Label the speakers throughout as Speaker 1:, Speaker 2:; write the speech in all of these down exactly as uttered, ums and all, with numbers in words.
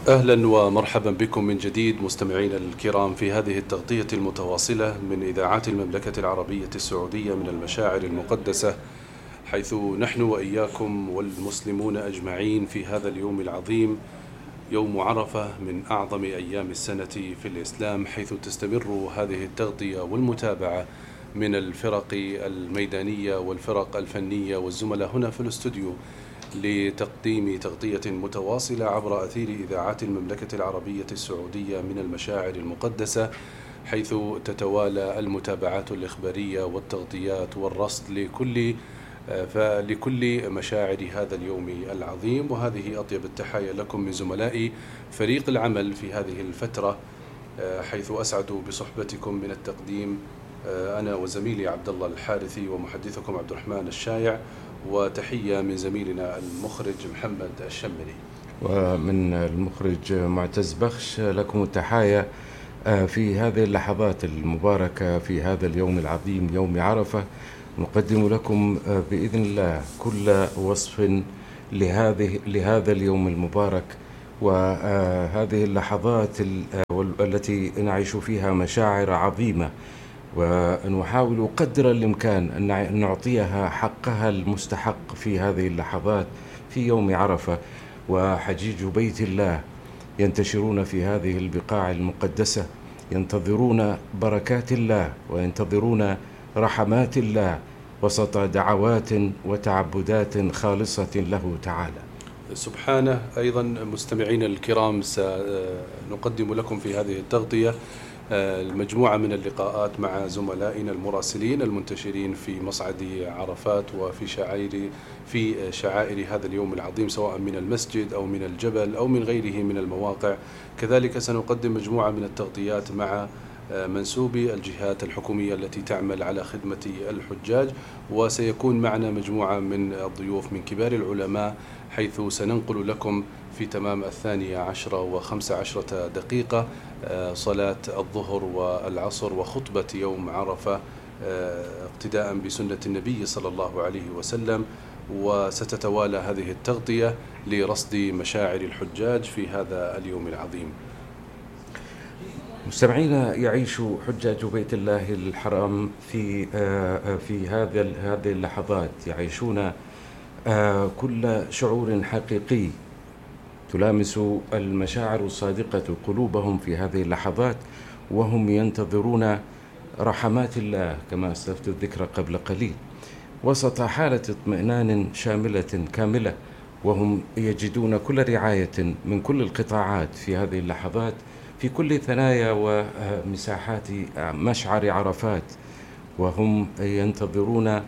Speaker 1: أهلا ومرحبا بكم من جديد مستمعينا الكرام في هذه التغطية المتواصلة من إذاعات المملكة العربية السعودية من المشاعر المقدسة، حيث نحن وإياكم والمسلمون أجمعين في هذا اليوم العظيم، يوم عرفة من أعظم أيام السنة في الإسلام، حيث تستمر هذه التغطية والمتابعة من الفرق الميدانية والفرق الفنية والزملاء هنا في الاستوديو لتقديم تغطية متواصلة عبر أثير إذاعات المملكة العربية السعودية من المشاعر المقدسة، حيث تتوالى المتابعات الإخبارية والتغطيات والرصد لكل فلكل مشاعر هذا اليوم العظيم. وهذه أطيب التحايا لكم من زملائي فريق العمل في هذه الفترة، حيث أسعد بصحبتكم من التقديم أنا وزميلي عبد الله الحارثي ومحدثكم عبد الرحمن الشايع، وتحية من زميلنا المخرج محمد الشمري،
Speaker 2: ومن المخرج معتز بخش لكم التحايا في هذه اللحظات المباركة في هذا اليوم العظيم يوم عرفة. نقدم لكم بإذن الله كل وصف لهذه لهذا اليوم المبارك وهذه اللحظات التي نعيش فيها مشاعر عظيمة، ونحاول قدر الإمكان أن نعطيها حقها المستحق في هذه اللحظات في يوم عرفة. وحجيج بيت الله ينتشرون في هذه البقاع المقدسة، ينتظرون بركات الله وينتظرون رحمات الله وسط دعوات وتعبدات خالصة له تعالى
Speaker 1: سبحانه. أيضا مستمعين الكرام، سنقدم لكم في هذه التغطية المجموعة من اللقاءات مع زملائنا المراسلين المنتشرين في مصعد عرفات وفي شعائر في شعائر هذا اليوم العظيم، سواء من المسجد أو من الجبل أو من غيره من المواقع. كذلك سنقدم مجموعة من التغطيات مع منسوبي الجهات الحكومية التي تعمل على خدمة الحجاج، وسيكون معنا مجموعة من الضيوف من كبار العلماء، حيث سننقل لكم في تمام الثانية عشرة وخمس عشرة دقيقة صلاة الظهر والعصر وخطبة يوم عرفة اقتداء بسنة النبي صلى الله عليه وسلم. وستتوالى هذه التغطية لرصد مشاعر الحجاج في هذا اليوم العظيم.
Speaker 2: مستمعينا، يعيش حجاج بيت الله الحرام في في هذا هذه اللحظات، يعيشون كل شعور حقيقي تلامس المشاعر الصادقة قلوبهم في هذه اللحظات، وهم ينتظرون رحمات الله كما أسلفت الذكر قبل قليل، وسط حالة اطمئنان شاملة كاملة، وهم يجدون كل رعاية من كل القطاعات في هذه اللحظات في كل ثنايا ومساحات مشعر عرفات، وهم ينتظرون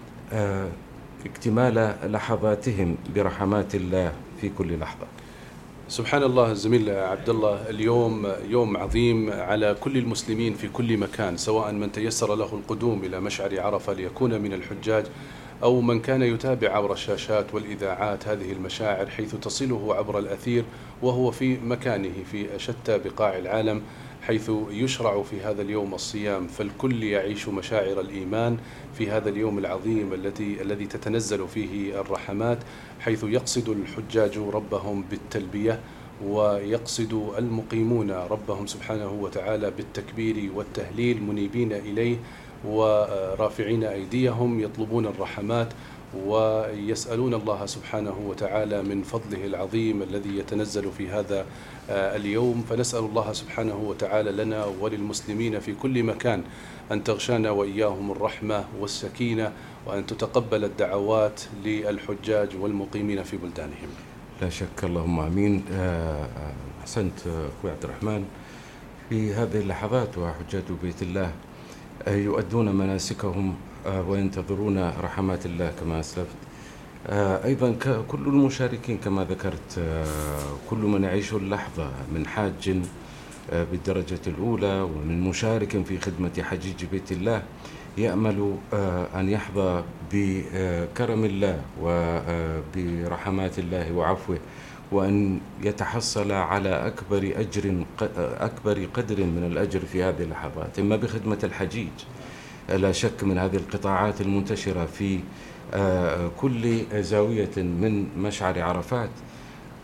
Speaker 2: اكتمال لحظاتهم برحمات الله في كل لحظة.
Speaker 1: سبحان الله. الزميل عبد الله، اليوم يوم عظيم على كل المسلمين في كل مكان، سواء من تيسر له القدوم إلى مشعر عرفة ليكون من الحجاج، أو من كان يتابع عبر الشاشات والإذاعات هذه المشاعر حيث تصله عبر الأثير وهو في مكانه في شتى بقاع العالم، حيث يشرع في هذا اليوم الصيام، فالكل يعيش مشاعر الإيمان في هذا اليوم العظيم الذي الذي تتنزل فيه الرحمات، حيث يقصد الحجاج ربهم بالتلبية، ويقصد المقيمون ربهم سبحانه وتعالى بالتكبير والتهليل، منيبين إليه ورافعين أيديهم يطلبون الرحمات ويسألون الله سبحانه وتعالى من فضله العظيم الذي يتنزل في هذا اليوم. فنسأل الله سبحانه وتعالى لنا وللمسلمين في كل مكان أن تغشانا وإياهم الرحمة والسكينة، وأن تتقبل الدعوات للحجاج والمقيمين في بلدانهم.
Speaker 2: لا شك، اللهم آمين. أحسنت أخوي عبد الرحمن. في هذه اللحظات وحجاج بيت الله يؤدون مناسكهم وينتظرون رحمات الله كما أسلفت. أيضا كل المشاركين كما ذكرت، كل من يعيش اللحظة من حاج بالدرجة الأولى ومن مشارك في خدمة حجيج بيت الله يأمل أن يحظى بكرم الله وبرحمات الله وعفوه، وأن يتحصل على أكبر أجر أكبر قدر من الأجر في هذه اللحظات، إما بخدمة الحجيج لا شك من هذه القطاعات المنتشرة في كل زاوية من مشعر عرفات،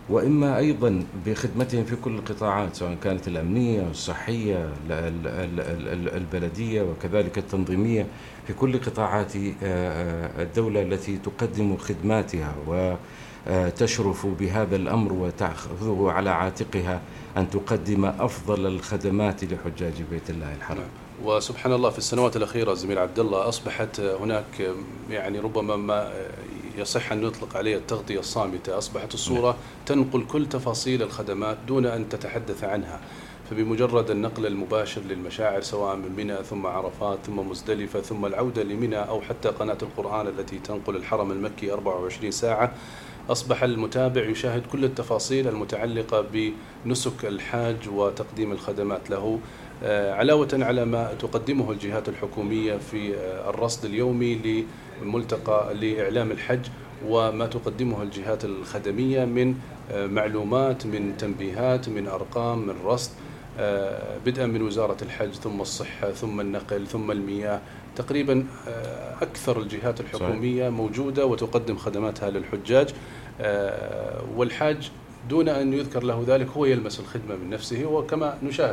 Speaker 2: وإما أيضا بخدمتهم في كل القطاعات، سواء كانت الأمنية والصحية البلدية وكذلك التنظيمية، في كل قطاعات الدولة التي تقدم خدماتها وتشرف بهذا الأمر وتأخذه على عاتقها أن تقدم أفضل الخدمات لحجاج بيت الله الحرام.
Speaker 1: وسبحان الله في السنوات الأخيرة زميل عبد الله أصبحت هناك يعني ربما ما يصح أن نطلق عليه التغطية الصامتة، أصبحت الصورة تنقل كل تفاصيل الخدمات دون أن تتحدث عنها، فبمجرد النقل المباشر للمشاعر سواء من منى ثم عرفات ثم مزدلفة ثم العودة لمنى أو حتى قناة القرآن التي تنقل الحرم المكي أربعة وعشرين ساعة، أصبح المتابع يشاهد كل التفاصيل المتعلقة بنسك الحاج وتقديم الخدمات له، علاوة على ما تقدمه الجهات الحكومية في الرصد اليومي لملتقى لإعلام الحج، وما تقدمه الجهات الخدمية من معلومات، من تنبيهات، من أرقام، من رصد، بدءا من وزارة الحج ثم الصحة ثم النقل ثم المياه. تقريبا أكثر الجهات الحكومية موجودة وتقدم خدماتها للحجاج، والحاج دون أن يذكر له ذلك هو يلمس الخدمة من نفسه، وكما نشاهد